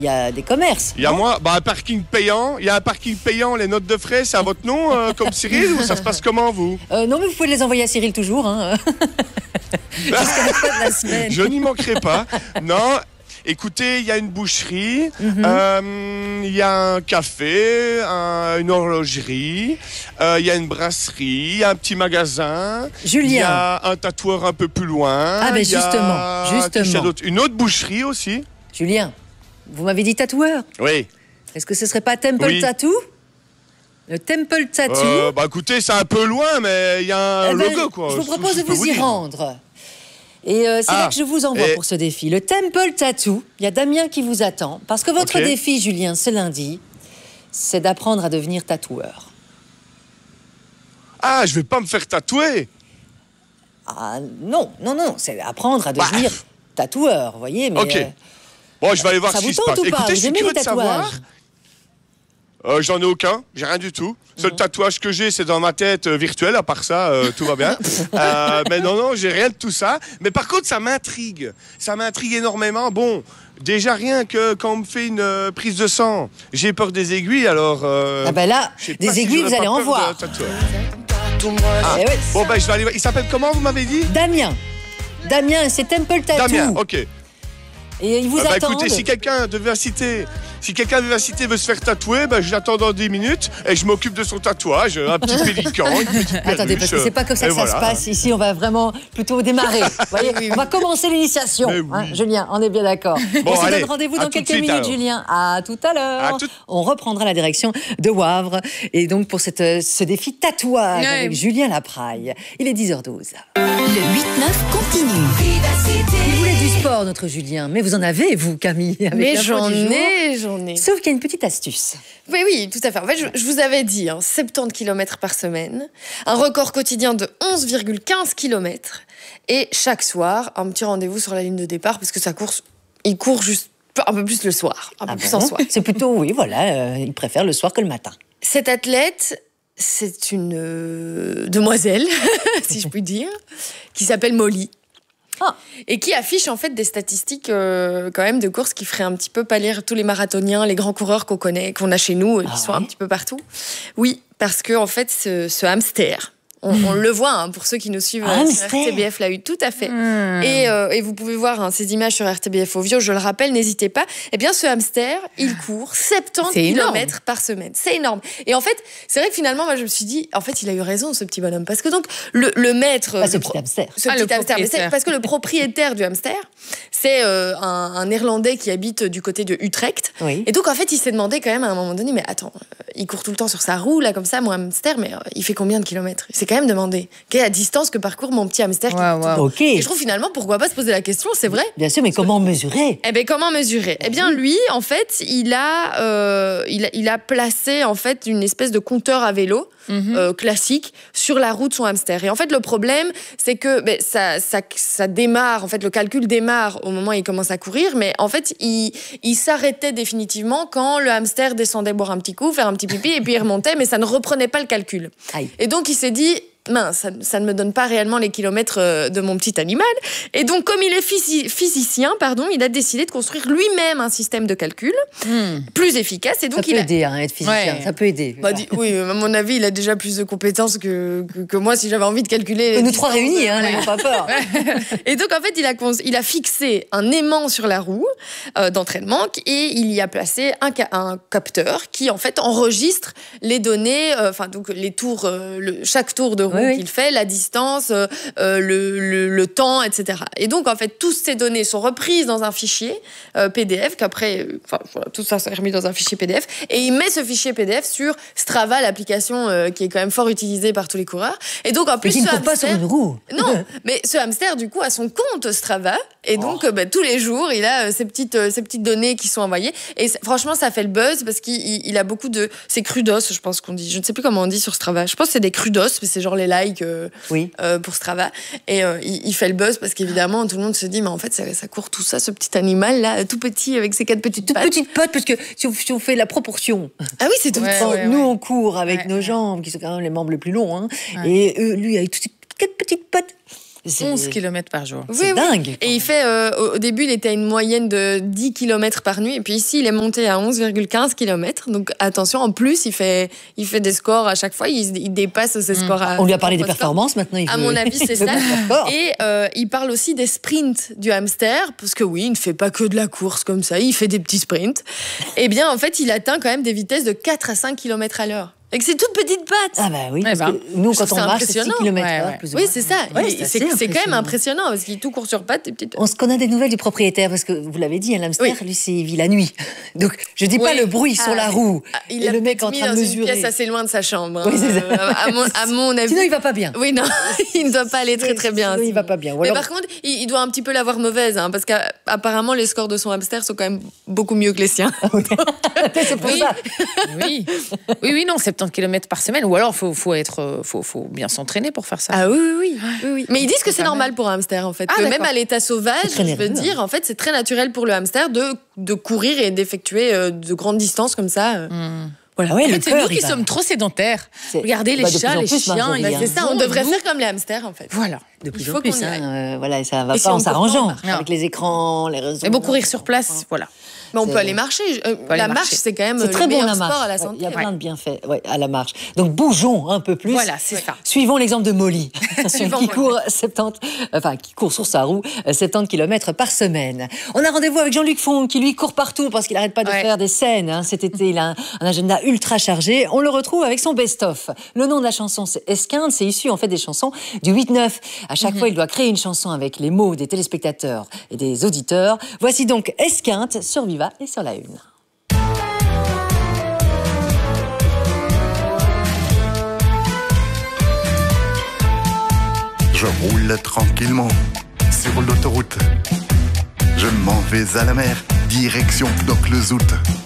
Il y a des commerces. Il y a moi, un parking payant. Il y a un parking payant, les notes de frais, c'est à votre nom, comme Cyril, ou ça se passe comment, vous? Non, mais vous pouvez les envoyer à Cyril toujours. Hein. Jusqu'à la fin de la semaine. Je n'y manquerai pas. Non, écoutez, il y a une boucherie, il y a un café, une horlogerie, il y a une brasserie, il y a un petit magasin. Julien. Il y a un tatoueur un peu plus loin. Ah, ben justement. Une autre boucherie aussi. Julien, vous m'avez dit tatoueur. Oui. Est-ce que ce serait pas Temple Tattoo? Le Temple Tattoo. Écoutez, c'est un peu loin, mais il y a un logo, quoi. Je vous propose de vous y rendre. Et c'est là que je vous envoie pour ce défi. Le Temple Tattoo, il y a Damien qui vous attend. Parce que votre défi, Julien, ce lundi, c'est d'apprendre à devenir tatoueur. Ah, je vais pas me faire tatouer. Ah non, c'est apprendre à devenir tatoueur, vous voyez. Mais, bon, je vais aller voir ce qui se passe. Écoutez, je suis curieux de savoir. J'en ai aucun, j'ai rien du tout. Seul tatouage que j'ai, c'est dans ma tête virtuelle. À part ça, tout va bien. Mais non, j'ai rien de tout ça. Mais par contre, ça m'intrigue. Ça m'intrigue énormément. Bon, déjà rien que quand on me fait une prise de sang, j'ai peur des aiguilles. Alors. Ah ben là, des aiguilles, vous allez en voir. Bon, je vais aller voir. Il s'appelle comment, vous m'avez dit? Damien, c'est Temple Tattoo. Damien, ok. Et il vous attend. Écoutez, si quelqu'un de Vivacité veut se faire tatouer, je l'attends dans 10 minutes et je m'occupe de son tatouage, un petit pélican, une petite perruche. Attendez, parce que c'est pas comme ça que ça se passe. Ici, on va vraiment plutôt démarrer. Voyez, on va commencer l'initiation. Julien, on est bien d'accord. Bon, on se donne rendez-vous dans quelques minutes, Julien. À tout à l'heure. On reprendra la direction de Wavre. Et donc, pour ce défi tatouage avec Julien Lapraille. Il est 10h12. Le 8-9 continue. Il voulait du sport, notre Julien. Mais vous en avez, vous, Camille? Mais j'en ai. Sauf qu'il y a une petite astuce. Oui, tout à fait. En fait, je vous avais dit 70 km par semaine, un record quotidien de 11,15 km, et chaque soir, un petit rendez-vous sur la ligne de départ, parce que sa course, il court juste un peu plus le soir, un peu plus en soir. C'est plutôt, il préfère le soir que le matin. Cette athlète, c'est une demoiselle, si je puis dire, qui s'appelle Molly. Et qui affiche en fait des statistiques quand même de courses qui feraient un petit peu pâlir tous les marathoniens, les grands coureurs qu'on a chez nous, qui sont un petit peu partout. Oui, parce que en fait, ce hamster, on le voit, pour ceux qui nous suivent sur RTBF l'a eu, tout à fait. Et vous pouvez voir ces images sur RTBF Ovio, je le rappelle, n'hésitez pas. Eh bien, ce hamster, il court 70 km par semaine. C'est énorme. Et en fait, c'est vrai que finalement, moi, je me suis dit, en fait, il a eu raison, ce petit bonhomme. Parce que donc, le maître... ce petit hamster. Parce que le propriétaire du hamster, c'est un Néerlandais qui habite du côté de Utrecht. Oui. Et donc, en fait, il s'est demandé quand même à un moment donné, mais attends, il court tout le temps sur sa roue, là, comme ça, mon hamster, mais il fait combien de kilomètres? C'est quand même demandé quelle est la distance que parcourt mon petit hamster. Et je trouve finalement, pourquoi pas se poser la question, c'est vrai. Bien sûr, mais comment mesurer? Comment mesurer? Bien, lui, en fait, il a placé en fait une espèce de compteur à vélo classique sur la roue de son hamster. Et en fait, le problème, c'est que ça démarre, en fait, le calcul démarre au moment où il commence à courir, mais en fait, il s'arrêtait définitivement quand le hamster descendait boire un petit coup, faire un petit pipi, et puis il remontait, mais ça ne reprenait pas le calcul. Et donc, il s'est dit... mince, ça ne me donne pas réellement les kilomètres de mon petit animal. Et donc, comme il est physicien, il a décidé de construire lui-même un système de calcul plus efficace. Et donc, ça peut aider, être physicien, ça peut aider. Oui, à mon avis, il a déjà plus de compétences que moi si j'avais envie de calculer. Nous trois réunis, n'ayons pas peur. Et donc, en fait, il a fixé un aimant sur la roue d'entraînement et il y a placé un capteur qui, en fait, enregistre les données, donc les tours, chaque tour de qu'il fait, la distance, le temps, etc. Et donc, en fait, toutes ces données sont reprises dans un fichier PDF, qu'après, tout ça s'est remis dans un fichier PDF, et il met ce fichier PDF sur Strava, l'application qui est quand même fort utilisée par tous les coureurs. Et donc, en plus, il ne court pas sur une roue. Non, mais ce hamster, du coup, a son compte Strava, et donc, tous les jours, il a ces petites données qui sont envoyées, et franchement, ça fait le buzz, parce qu'il a beaucoup de... C'est crudos, je pense qu'on dit. Je ne sais plus comment on dit sur Strava. Je pense que c'est des crudos, mais c'est genre les likes pour Strava. Et il fait le buzz parce qu'évidemment, tout le monde se dit, mais en fait, ça court tout ça, ce petit animal-là, tout petit, avec ses 4 petites pattes. Petites pattes, parce que si on fait la proportion... Ah oui, c'est tout petit. Nous, on court avec nos jambes, qui sont quand même les membres les plus longs. Et lui, avec toutes ces 4 petites pattes... 11 km par jour. C'est dingue. Et il fait, au début, il était à une moyenne de 10 km par nuit. Et puis ici, il est monté à 11,15 km. Donc attention, en plus, il fait des scores à chaque fois. Il dépasse ses scores. On lui a parlé des performances maintenant. À mon avis, c'est ça. Et il parle aussi des sprints du hamster. Parce que oui, il ne fait pas que de la course comme ça. Il fait des petits sprints. Et bien, en fait, il atteint quand même des vitesses de 4 à 5 km à l'heure. Avec ses toutes petites pattes. Ah bah oui, parce que nous, quand on marche, c'est 6 km/h, plus ou moins. Oui, c'est ça. C'est quand même impressionnant, parce qu'il tout court sur pattes. Est-ce qu'on a des nouvelles du propriétaire? Parce que vous l'avez dit, un hamster, lui, il vit la nuit. Donc, je dis pas le bruit sur la roue. Il a le mec en train de mesurer. Une pièce assez loin de sa chambre. Oui, c'est ça. À mon avis. Sinon, il va pas bien. Oui, non, il ne doit pas aller très très bien. Sinon, il va pas bien. Mais par contre, il doit un petit peu l'avoir mauvaise, parce qu'apparemment, les scores de son hamster sont quand même beaucoup mieux que les siens. C'est pour ça. Oui, non, 70 km par semaine. Ou alors, faut bien s'entraîner pour faire ça. Ah oui. Mais ils disent que c'est normal pour un hamster, en fait. Que même à l'état sauvage, je veux dire, en fait, c'est très naturel pour le hamster de courir et d'effectuer de grandes distances comme ça. Voilà. En fait, c'est nous qui sommes trop sédentaires. Regardez les chats, les chiens. C'est ça, on devrait faire comme les hamsters, en fait. Voilà. De plus en plus. Voilà, ça va pas en s'arrangeant avec les écrans, les réseaux. Mais bon, courir sur place, voilà. Mais on peut aller marcher. La marche, c'est quand même le meilleur sport à la santé. Il y a plein de bienfaits à la marche. Donc bougeons un peu plus. Voilà, c'est ça. Suivons l'exemple de Molly, qui court sur sa roue 70 km par semaine. On a rendez-vous avec Jean-Luc Font, qui lui court partout parce qu'il n'arrête pas de faire des scènes. Cet été, il a un agenda ultra chargé. On le retrouve avec son best-of. Le nom de la chanson, c'est Esquinte. C'est issu en fait des chansons du 8-9. À chaque fois, il doit créer une chanson avec les mots des téléspectateurs et des auditeurs. Voici donc Esquinte sur Viva et sur la Une. Je roule tranquillement sur l'autoroute. Je m'en vais à la mer, direction Knock-le-Zout.